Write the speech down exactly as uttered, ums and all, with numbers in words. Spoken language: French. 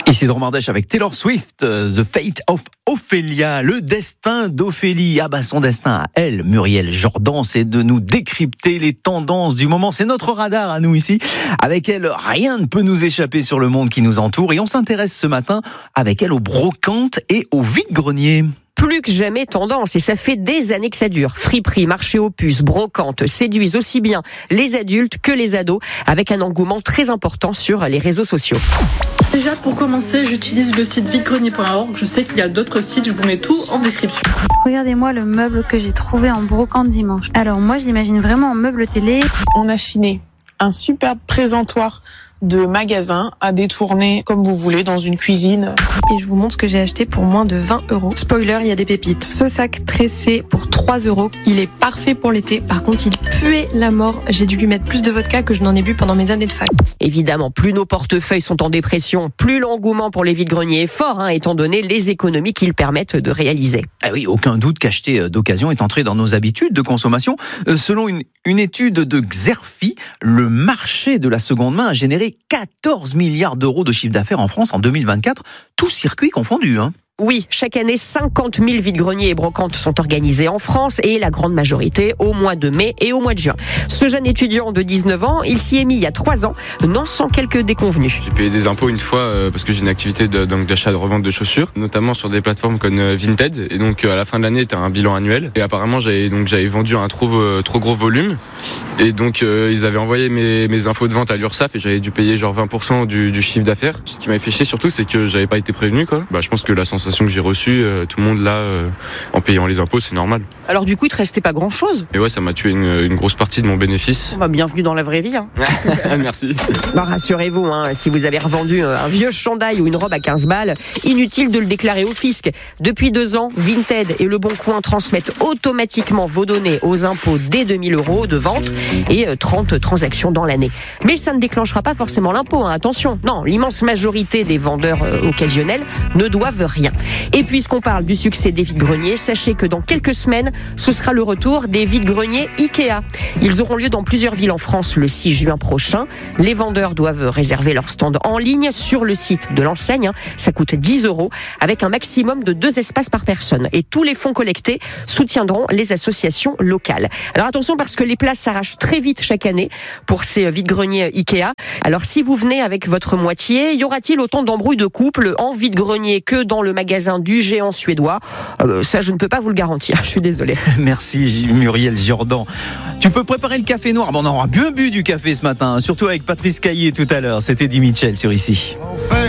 Ici Dromardèche avec Taylor Swift, The Fate of Ophélia, le destin d'Ophélie. Ah bah son destin à elle, Muriel Jourdan, c'est de nous décrypter les tendances du moment. C'est notre radar à nous ici. Avec elle, rien ne peut nous échapper sur le monde qui nous entoure. Et on s'intéresse ce matin avec elle aux brocantes et aux vide-greniers. Plus que jamais tendance, et ça fait des années que ça dure. Friperie, marché aux puces, brocantes séduisent aussi bien les adultes que les ados, avec un engouement très important sur les réseaux sociaux. Déjà, pour commencer, j'utilise le site vide grenier point org. Je sais qu'il y a d'autres sites, je vous mets tout en description. Regardez-moi le meuble que j'ai trouvé en brocante dimanche. Alors moi, je l'imagine vraiment en meuble télé. On a chiné un superbe présentoir de magasin à détourner comme vous voulez dans une cuisine. Et je vous montre ce que j'ai acheté pour moins de vingt euros. Spoiler, il y a des pépites. Ce sac tressé pour trois euros. Il est parfait pour l'été. Par contre, il puait la mort. J'ai dû lui mettre plus de vodka que je n'en ai bu pendant mes années de fac. Évidemment, plus nos portefeuilles sont en dépression, plus l'engouement pour les vide-greniers est fort, hein, étant donné les économies qu'ils permettent de réaliser. Ah oui, aucun doute qu'acheter d'occasion est entré dans nos habitudes de consommation. Selon une, une étude de Xerfi, le marché de la seconde main a généré quatorze milliards d'euros de chiffre d'affaires en France en deux mille vingt-quatre, tous circuits confondus, hein. Oui, chaque année, cinquante mille vide-greniers et brocantes sont organisés en France et la grande majorité au mois de mai et au mois de juin. Ce jeune étudiant de dix-neuf ans, il s'y est mis il y a trois ans, non sans quelques déconvenues. J'ai payé des impôts une fois euh, parce que j'ai une activité de, donc, d'achat et de revente de chaussures, notamment sur des plateformes comme euh, Vinted. Et donc euh, à la fin de l'année, tu as un bilan annuel. Et apparemment, j'avais, donc, j'avais vendu un trop, euh, trop gros volume. Et donc euh, ils avaient envoyé mes, mes infos de vente à l'URSSAF et j'avais dû payer genre vingt pour cent du, du chiffre d'affaires. Ce qui m'avait fait chier surtout, c'est que j'avais pas été prévenu, quoi. Bah, je pense que la sensation que j'ai reçue, euh, tout le monde là, euh, en payant les impôts, c'est normal. Alors du coup, il te restait pas grand-chose. Et ouais, ça m'a tué une, une grosse partie de mon bénéfice. Bah, bienvenue dans la vraie vie. Hein. Merci. Bah, rassurez-vous, hein, si vous avez revendu un vieux chandail ou une robe à quinze balles, inutile de le déclarer au fisc. Depuis deux ans, Vinted et Le Bon Coin transmettent automatiquement vos données aux impôts dès deux mille euros de vente et trente transactions dans l'année. Mais ça ne déclenchera pas forcément l'impôt, hein, attention. Non, l'immense majorité des vendeurs euh, occasionnels ne doivent rien. Et puisqu'on parle du succès des vide-greniers, sachez que dans quelques semaines, ce sera le retour des vide-greniers Ikea. Ils auront lieu dans plusieurs villes en France le six juin prochain. Les vendeurs doivent réserver leur stand en ligne sur le site de l'enseigne. Ça coûte dix euros avec un maximum de deux espaces par personne. Et tous les fonds collectés soutiendront les associations locales. Alors attention parce que les places s'arrachent très vite chaque année pour ces vide-greniers Ikea. Alors si vous venez avec votre moitié, y aura-t-il autant d'embrouilles de couple en vide-grenier que dans le magasin du géant suédois? euh, Ça, je ne peux pas vous le garantir, je suis désolé. Merci Muriel Jourdan. Tu peux préparer le café noir. Bon, on aura bien bu du café ce matin, surtout avec Patrice Caillé tout à l'heure. C'était Di Mitchell sur Ici.